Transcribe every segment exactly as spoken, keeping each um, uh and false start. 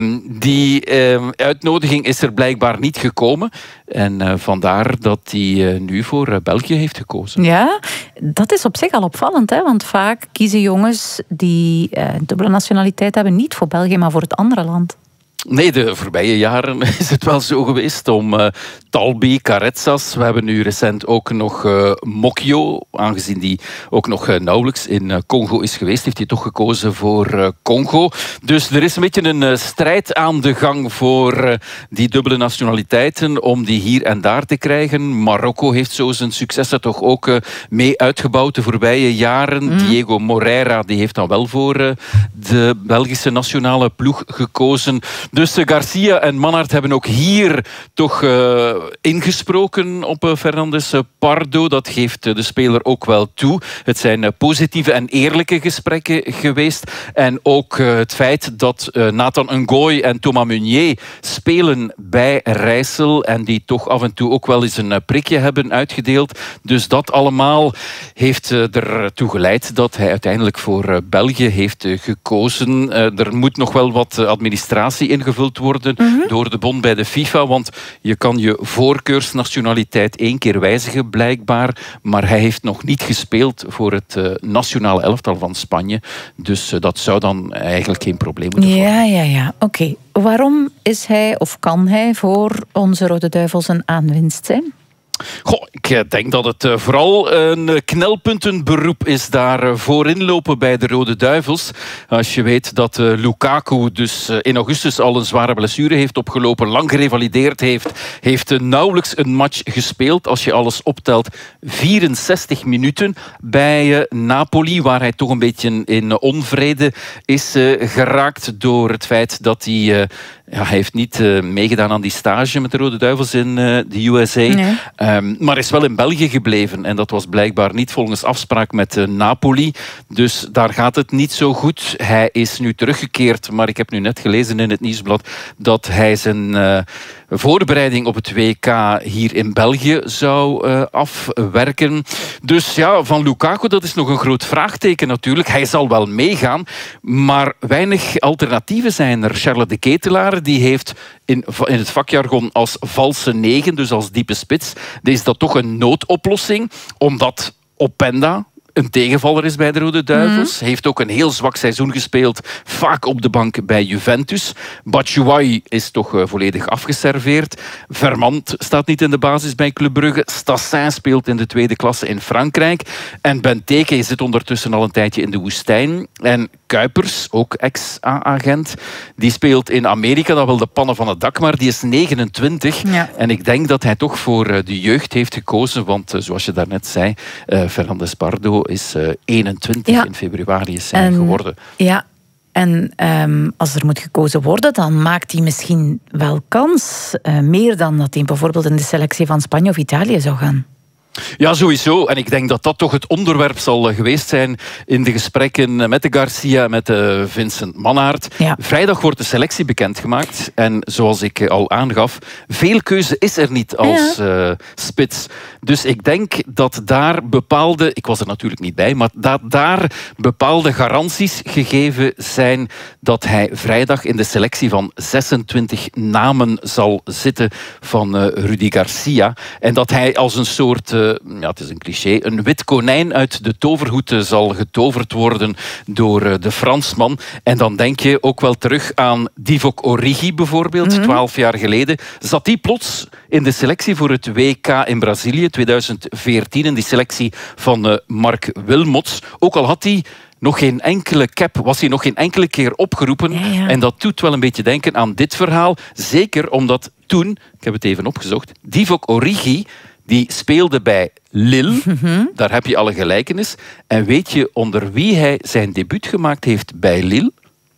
Die uh, uitnodiging is er blijkbaar niet gekomen. En uh, vandaar dat hij uh, nu voor uh, België heeft gekozen. Ja, dat is op zich al opvallend. Hè? Want vaak kiezen jongens die uh, dubbele nationaliteit hebben niet voor België, maar voor het andere land. Nee, de voorbije jaren is het wel zo geweest om uh, Talbi, Caretsas. We hebben nu recent ook nog uh, Mokyo. Aangezien die ook nog uh, nauwelijks in uh, Congo is geweest, heeft hij toch gekozen voor uh, Congo. Dus er is een beetje een uh, strijd aan de gang voor uh, die dubbele nationaliteiten om die hier en daar te krijgen. Marokko heeft zo zijn successen toch ook uh, mee uitgebouwd de voorbije jaren. Mm. Diego Moreira die heeft dan wel voor uh, de Belgische nationale ploeg gekozen. Dus uh, Garcia en Manhart hebben ook hier toch uh, ingesproken op uh, Fernandes Pardo. Dat geeft uh, de speler ook wel toe. Het zijn uh, positieve en eerlijke gesprekken geweest. En ook uh, het feit dat uh, Nathan Ngoy en Thomas Meunier spelen bij Rijssel en die toch af en toe ook wel eens een uh, prikje hebben uitgedeeld. Dus dat allemaal heeft uh, ertoe geleid dat hij uiteindelijk voor uh, België heeft uh, gekozen. Uh, er moet nog wel wat uh, administratie ingevuld worden mm-hmm. door de bond bij de FIFA, want je kan je voorkeursnationaliteit één keer wijzigen blijkbaar, maar hij heeft nog niet gespeeld voor het uh, nationale elftal van Spanje, dus uh, dat zou dan eigenlijk geen probleem moeten vormen. Ja, ja, ja. Oké. Okay. Waarom is hij of kan hij voor onze Rode Duivels een aanwinst zijn? Goh, ik denk dat het vooral een knelpuntenberoep is daar voorin lopen bij de Rode Duivels. Als je weet dat Lukaku dus in augustus al een zware blessure heeft opgelopen, lang gerevalideerd heeft, heeft nauwelijks een match gespeeld. Als je alles optelt, vierenzestig minuten bij Napoli, waar hij toch een beetje in onvrede is geraakt door het feit dat hij... Ja, hij heeft niet uh, meegedaan aan die stage met de Rode Duivels in uh, de U S A. Nee. Um, maar is wel in België gebleven. En dat was blijkbaar niet volgens afspraak met uh, Napoli. Dus daar gaat het niet zo goed. Hij is nu teruggekeerd. Maar ik heb nu net gelezen in het nieuwsblad dat hij zijn uh, voorbereiding op het W K hier in België zou uh, afwerken. Dus ja, van Lukaku, dat is nog een groot vraagteken natuurlijk. Hij zal wel meegaan. Maar weinig alternatieven zijn er. Charles de Ketelaar, die heeft in, in het vakjargon als valse negen, dus als diepe spits, is dat toch een noodoplossing, omdat Openda een tegenvaller is bij de Rode Duivels. Mm. Heeft ook een heel zwak seizoen gespeeld, vaak op de bank bij Juventus. Batshuayi is toch uh, volledig afgeserveerd. Vermand staat niet in de basis bij Club Brugge. Stassin speelt in de tweede klasse in Frankrijk. En Benteke zit ondertussen al een tijdje in de woestijn. En Kuipers, ook ex-A-agent, die speelt in Amerika. Dat wil de pannen van het dak, maar die is negenentwintig. Ja. En ik denk dat hij toch voor uh, de jeugd heeft gekozen, want uh, zoals je daarnet zei, uh, Fernandes Pardo is uh, eenentwintig ja. in februari is hij en, geworden. Ja, en um, als er moet gekozen worden, dan maakt hij misschien wel kans. Uh, meer dan dat hij bijvoorbeeld in de selectie van Spanje of Italië zou gaan. Ja, sowieso. En ik denk dat dat toch het onderwerp zal geweest zijn in de gesprekken met de Garcia, met de Vincent Manhart. Ja. Vrijdag wordt de selectie bekendgemaakt. En zoals ik al aangaf, veel keuze is er niet als ja. uh, spits. Dus ik denk dat daar bepaalde, ik was er natuurlijk niet bij, maar dat daar bepaalde garanties gegeven zijn dat hij vrijdag in de selectie van zesentwintig namen zal zitten van uh, Rudy Garcia. En dat hij als een soort... Uh, ja, het is een cliché, een wit konijn uit de toverhoed zal getoverd worden door de Fransman. En dan denk je ook wel terug aan Divock Origi bijvoorbeeld, mm-hmm. twaalf jaar geleden. Zat die plots in de selectie voor het W K in Brazilië tweeduizend veertien, in die selectie van uh, Mark Wilmots. Ook al had hij nog geen enkele cap, was hij nog geen enkele keer opgeroepen. Ja, ja. En dat doet wel een beetje denken aan dit verhaal. Zeker omdat toen, ik heb het even opgezocht, Divock Origi... die speelde bij Lille, mm-hmm. daar heb je alle gelijkenis. En weet je onder wie hij zijn debuut gemaakt heeft bij Lille?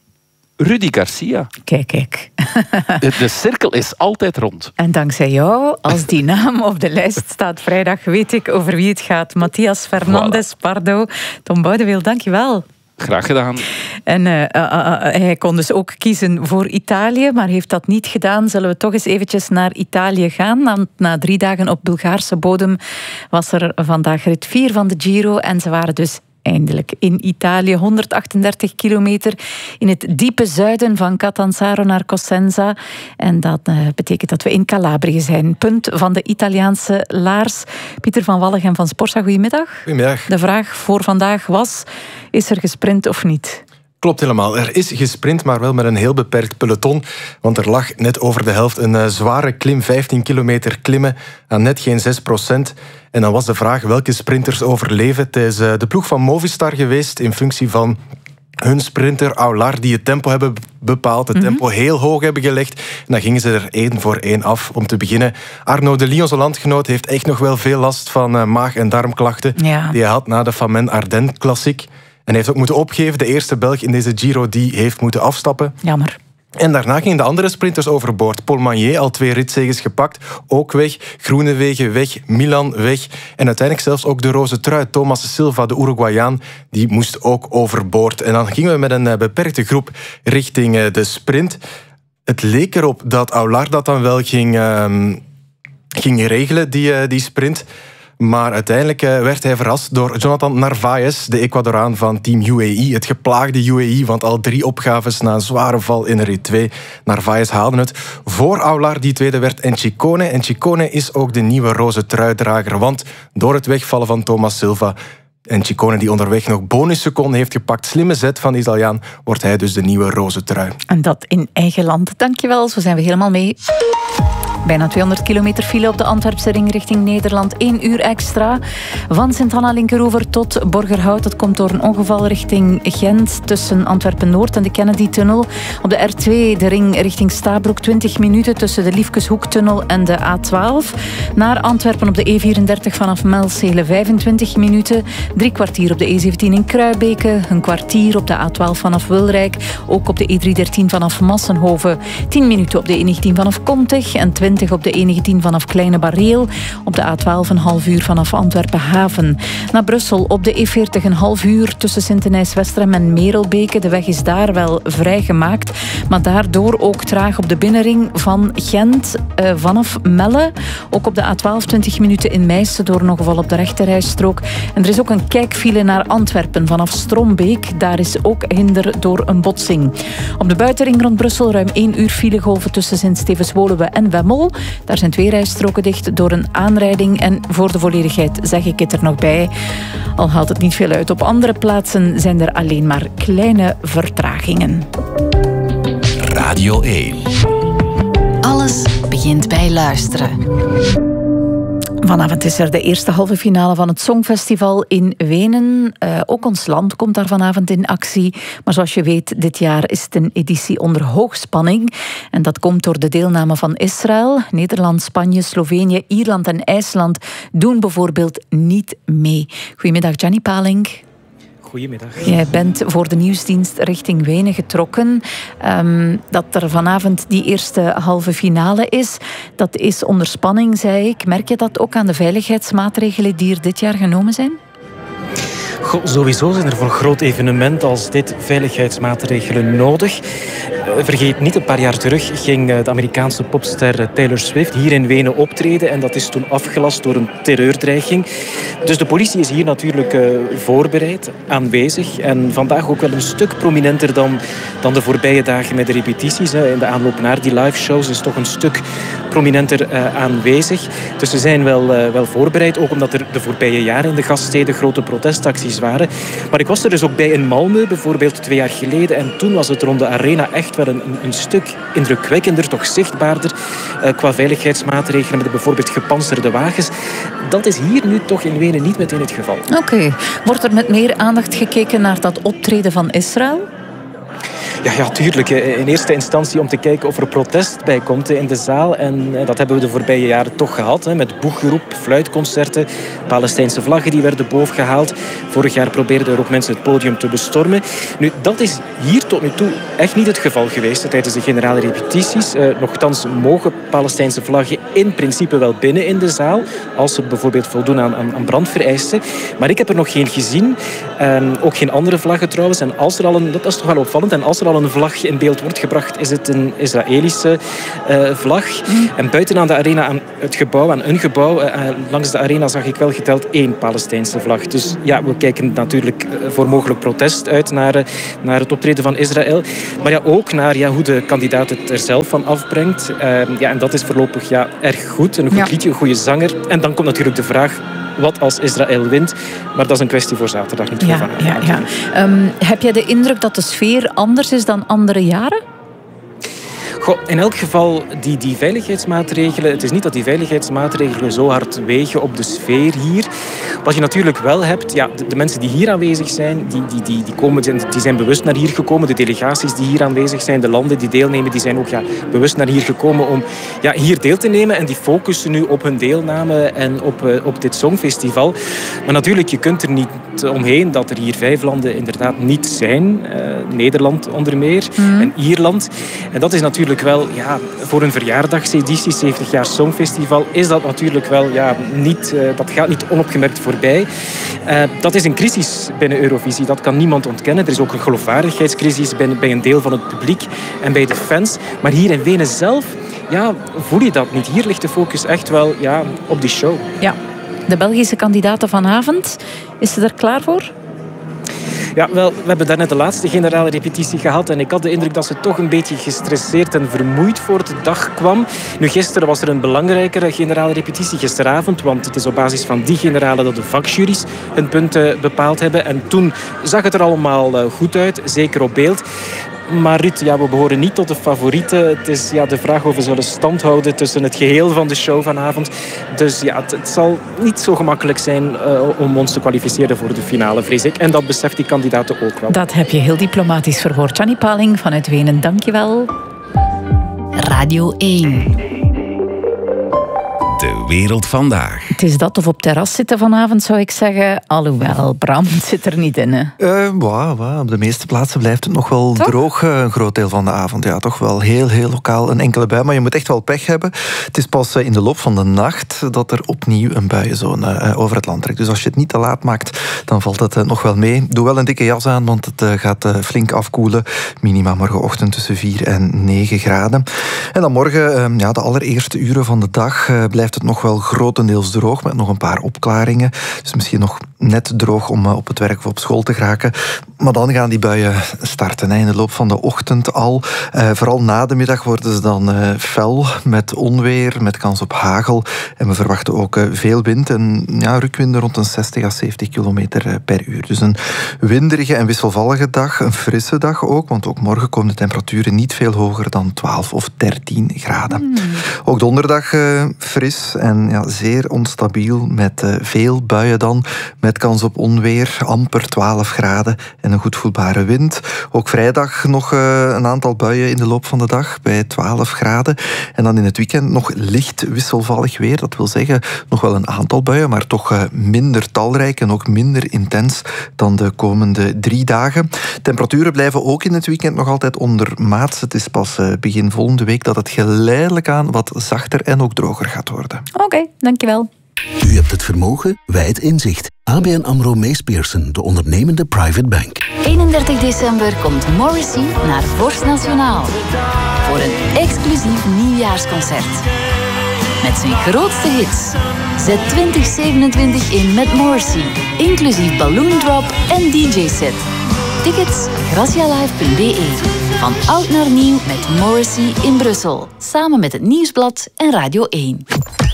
Rudy Garcia. Kijk, kijk. De, de cirkel is altijd rond. En dankzij jou, als die naam op de lijst staat vrijdag, weet ik over wie het gaat. Matthias Fernandes Pardo. Tom Boudeweel, dank je wel. Graag gedaan. En uh, uh, uh, hij kon dus ook kiezen voor Italië, maar heeft dat niet gedaan. Zullen we toch eens eventjes naar Italië gaan? Want na drie dagen op Bulgaarse bodem was er vandaag rit vier van de Giro en ze waren dus eindelijk in Italië. honderdachtendertig kilometer in het diepe zuiden van Catanzaro naar Cosenza. En dat uh, betekent dat we in Calabrië zijn. Punt van de Italiaanse laars. Pieter van Wallegem van Sporza, goedemiddag. Goedemiddag. De vraag voor vandaag was, is er gesprint of niet? Klopt helemaal. Er is gesprint, maar wel met een heel beperkt peloton. Want er lag net over de helft een uh, zware klim, vijftien kilometer klimmen, aan net geen zes procent. En dan was de vraag welke sprinters overleven. Het is uh, de ploeg van Movistar geweest in functie van hun sprinter Aular, die het tempo hebben bepaald, het tempo mm-hmm. heel hoog hebben gelegd. En dan gingen ze er één voor één af. Om te beginnen, Arnaud de Lion, zijn landgenoot, heeft echt nog wel veel last van uh, maag- en darmklachten. Ja. Die hij had na de Famenne Ardennes Klassiek. En hij heeft ook moeten opgeven. De eerste Belg in deze Giro die heeft moeten afstappen. Jammer. En daarna gingen de andere sprinters overboord. Paul Magnier, al twee ritzeges gepakt, ook weg. Groenewegen weg, Milan weg. En uiteindelijk zelfs ook de roze trui. Thomas Silva, de Uruguayaan, die moest ook overboord. En dan gingen we met een beperkte groep richting de sprint. Het leek erop dat Aular dat dan wel ging, um, ging regelen, die, die sprint. Maar uiteindelijk werd hij verrast door Jonathan Narvaez, de Ecuadoraan van Team U A E. Het geplaagde U A E, want al drie opgaves na een zware val in rit twee. Narvaez haalde het voor Aular, die tweede werd, en Ciccone. En Ciccone is ook de nieuwe roze truidrager, want door het wegvallen van Thomas Silva en Ciccone, die onderweg nog bonusseconden heeft gepakt, slimme zet van de Italiaan, wordt hij dus de nieuwe roze trui. En dat in eigen land. Dankjewel, zo zijn we helemaal mee. Bijna tweehonderd kilometer file op de Antwerpse ring richting Nederland. Eén uur extra. Van Sint-Anna Linkeroever tot Borgerhout. Dat komt door een ongeval richting Gent tussen Antwerpen-Noord en de Kennedy-tunnel. Op de R twee de ring richting Stabroek. twintig minuten tussen de Liefkeshoektunnel en de A twaalf. Naar Antwerpen op de E vierendertig vanaf Melzele vijfentwintig minuten. Drie kwartier op de E zeventien in Kruibeke. Een kwartier op de A twaalf vanaf Wilrijk. Ook op de E driehonderddertien vanaf Massenhoven. tien minuten op de E negentien vanaf Komtig. En twintig op de E negentien vanaf Kleine Barreel. Op de A twaalf een half uur vanaf Antwerpen-Haven. Naar Brussel op de E veertig een half uur tussen Sint-Denijs-Westrem en Merelbeke. De weg is daar wel vrijgemaakt. Maar daardoor ook traag op de binnenring van Gent uh, vanaf Melle. Ook op de A twaalf twintig minuten in Meissen door een ongeval op de rechterrijstrook. En er is ook een kijkfile naar Antwerpen vanaf Strombeek. Daar is ook hinder door een botsing. Op de buitenring rond Brussel ruim één uur filegolven tussen Sint-Stevens-Woluwe en Wemmel. Daar zijn twee rijstroken dicht door een aanrijding. En voor de volledigheid zeg ik het er nog bij. Al haalt het niet veel uit. Op andere plaatsen zijn er alleen maar kleine vertragingen. Radio één. Alles begint bij luisteren. Vanavond is er de eerste halve finale van het Songfestival in Wenen. Uh, ook ons land komt daar vanavond in actie. Maar zoals je weet, dit jaar is het een editie onder hoogspanning. En dat komt door de deelname van Israël. Nederland, Spanje, Slovenië, Ierland en IJsland doen bijvoorbeeld niet mee. Goedemiddag, Gianni Paling. Goedemiddag. Jij bent voor de nieuwsdienst richting Wenen getrokken. Um, dat er vanavond die eerste halve finale is, dat is onder spanning, zei ik. Merk je dat ook aan de veiligheidsmaatregelen die er dit jaar genomen zijn? Goh, sowieso zijn er voor een groot evenement als dit veiligheidsmaatregelen nodig. Vergeet niet, een paar jaar terug ging de Amerikaanse popster Taylor Swift hier in Wenen optreden. En dat is toen afgelast door een terreurdreiging. Dus de politie is hier natuurlijk uh, voorbereid, aanwezig. En vandaag ook wel een stuk prominenter dan, dan de voorbije dagen met de repetities. Hè. In de aanloop naar die live shows is toch een stuk prominenter uh, aanwezig. Dus ze zijn wel, uh, wel voorbereid. Ook omdat er de voorbije jaren in de gaststeden grote protestacties waren. Maar ik was er dus ook bij in Malmö, bijvoorbeeld twee jaar geleden. En toen was het rond de arena echt wel een, een stuk indrukwekkender, toch zichtbaarder uh, qua veiligheidsmaatregelen met bijvoorbeeld gepantserde wagens. Dat is hier nu toch in Wenen niet meteen het geval. Oké. Okay. Wordt er met meer aandacht gekeken naar dat optreden van Israël? Ja, ja, tuurlijk. In eerste instantie om te kijken of er protest bij komt in de zaal. En dat hebben we de voorbije jaren toch gehad. Met boeggeroep, fluitconcerten, Palestijnse vlaggen die werden bovengehaald. Vorig jaar probeerden er ook mensen het podium te bestormen. Nu, dat is hier tot nu toe echt niet het geval geweest tijdens de generale repetities. Uh, nochtans mogen Palestijnse vlaggen in principe wel binnen in de zaal. Als ze bijvoorbeeld voldoen aan, aan, aan brandvereisten. Maar ik heb er nog geen gezien. Um, ook geen andere vlaggen trouwens. En als er al een, dat is toch wel opvallend. En als er al overal een vlag in beeld wordt gebracht, is het een Israëlische uh, vlag. Mm. En buiten aan de arena, aan het gebouw, aan een gebouw, uh, langs de arena zag ik wel geteld één Palestijnse vlag. Dus ja, we kijken natuurlijk uh, voor mogelijk protest uit naar, uh, naar het optreden van Israël. Maar ja, ook naar ja, hoe de kandidaat het er zelf van afbrengt. Uh, ja, en dat is voorlopig ja, erg goed. Een goed ja. liedje, een goede zanger. En dan komt natuurlijk de vraag, wat als Israël wint? Maar dat is een kwestie voor zaterdag, niet voor ja, vanavond. Ja, ja. Um, heb jij de indruk dat de sfeer anders is dan andere jaren? Goh, in elk geval, die, die veiligheidsmaatregelen... Het is niet dat die veiligheidsmaatregelen zo hard wegen op de sfeer hier. Wat je natuurlijk wel hebt... Ja, de, de mensen die hier aanwezig zijn, die, die, die, die, komen, die zijn bewust naar hier gekomen. De delegaties die hier aanwezig zijn, de landen die deelnemen... die zijn ook ja, bewust naar hier gekomen om ja, hier deel te nemen. En die focussen nu op hun deelname en op, uh, op dit Songfestival. Maar natuurlijk, je kunt er niet omheen dat er hier vijf landen inderdaad niet zijn. Uh, Nederland onder meer mm. en Ierland. En dat is natuurlijk wel, ja, voor een verjaardagseditie, zeventig jaar Songfestival, is dat natuurlijk wel, ja, niet, uh, dat gaat niet onopgemerkt voorbij. Uh, dat is een crisis binnen Eurovisie, dat kan niemand ontkennen. Er is ook een geloofwaardigheidscrisis bij, bij een deel van het publiek en bij de fans. Maar hier in Wenen zelf, ja, voel je dat niet. Hier ligt de focus echt wel ja, op die show. Ja, de Belgische kandidaten vanavond, is ze er klaar voor? Ja, wel, we hebben daarnet de laatste generale repetitie gehad en ik had de indruk dat ze toch een beetje gestresseerd en vermoeid voor de dag kwam. Nu, gisteren was er een belangrijkere generale repetitie, gisteravond, want het is op basis van die generale dat de vakjuries hun punten bepaald hebben. En toen zag het er allemaal goed uit, zeker op beeld. Maar Ruud, ja, we behoren niet tot de favorieten. Het is ja, de vraag of we zullen stand houden tussen het geheel van de show vanavond. Dus ja, het, het zal niet zo gemakkelijk zijn uh, om ons te kwalificeren voor de finale, vrees ik. En dat beseft die kandidaten ook wel. Dat heb je heel diplomatisch verwoord. Gianni Paling vanuit Wenen, dank je wel. Radio één. De wereld vandaag. Het is dat of op terras zitten vanavond, zou ik zeggen. Alhoewel, Bram zit er niet in. Hè? Uh, wow, wow. Op de meeste plaatsen blijft het nog wel toch? droog uh, een groot deel van de avond. Ja, toch wel heel, heel lokaal een enkele bui. Maar je moet echt wel pech hebben. Het is pas uh, in de loop van de nacht dat er opnieuw een buienzone uh, over het land trekt. Dus als je het niet te laat maakt, dan valt het uh, nog wel mee. Doe wel een dikke jas aan, want het uh, gaat uh, flink afkoelen. Minima morgenochtend tussen vier en negen graden. En dan morgen, uh, ja, de allereerste uren van de dag, uh, blijft het nog wel grotendeels droog, met nog een paar opklaringen. Dus misschien nog net droog om op het werk of op school te geraken. Maar dan gaan die buien starten hè, in de loop van de ochtend al. Uh, vooral na de middag worden ze dan uh, fel, met onweer, met kans op hagel. En we verwachten ook uh, veel wind en ja, rukwinden rond een zestig à zeventig kilometer per uur. Dus een winderige en wisselvallige dag, een frisse dag ook, want ook morgen komen de temperaturen niet veel hoger dan twaalf of dertien graden. Mm. Ook donderdag uh, fris en ja, zeer onstabiel, met uh, veel buien dan, met kans op onweer, amper twaalf graden en een goed voelbare wind. Ook vrijdag nog uh, een aantal buien in de loop van de dag, bij twaalf graden. En dan in het weekend nog licht wisselvallig weer. Dat wil zeggen, nog wel een aantal buien, maar toch uh, minder talrijk en ook minder intens dan de komende drie dagen. Temperaturen blijven ook in het weekend nog altijd ondermaats. Het is pas uh, begin volgende week dat het geleidelijk aan wat zachter en ook droger gaat worden. Oké, okay, dankjewel. U hebt het vermogen, wij het inzicht. A B N AMRO Mees Pierson, de ondernemende private bank. eenendertig december komt Morrissey naar Vorst Nationaal voor een exclusief nieuwjaarsconcert. Met zijn grootste hits. Zet twintig zevenentwintig in met Morrissey, inclusief Balloon Drop en D J-set. Tickets gracialive punt b e. Van oud naar nieuw met Morrissey in Brussel. Samen met het Nieuwsblad en Radio één.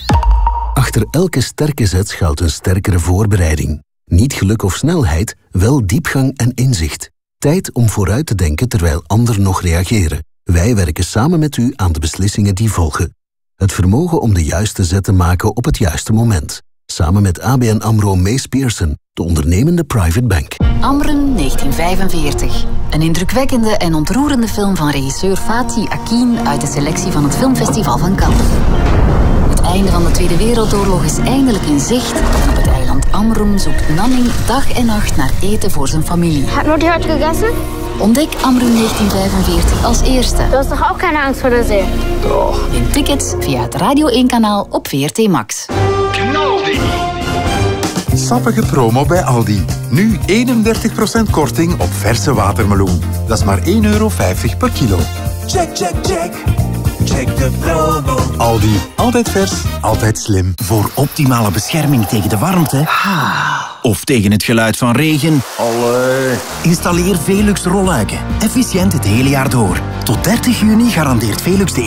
Achter elke sterke zet schuilt een sterkere voorbereiding. Niet geluk of snelheid, wel diepgang en inzicht. Tijd om vooruit te denken terwijl anderen nog reageren. Wij werken samen met u aan de beslissingen die volgen. Het vermogen om de juiste zet te maken op het juiste moment. Samen met A B N AMRO Mees Pierson, de ondernemende private bank. Amren negentien vijfenveertig. Een indrukwekkende en ontroerende film van regisseur Fatih Akin uit de selectie van het Filmfestival van Cannes. Het einde van de Tweede Wereldoorlog is eindelijk in zicht en op het eiland Amrum zoekt Nanning dag en nacht naar eten voor zijn familie. Hat Mutti heute gegessen? Ontdek Amrum negentien vijfenveertig als eerste. Du hast doch auch keine Angst vor der See? Doch. Win tickets via het Radio één kanaal op V R T Max. Sappige promo bij Aldi. Nu eenendertig procent korting op verse watermeloen. Dat is maar één euro vijftig per kilo. Check, check, check. Check de promo. Aldi. Altijd vers, altijd slim. Voor optimale bescherming tegen de warmte of tegen het geluid van regen. Allee. Installeer Velux rolluiken. Efficiënt het hele jaar door. Tot dertig juni garandeert Velux de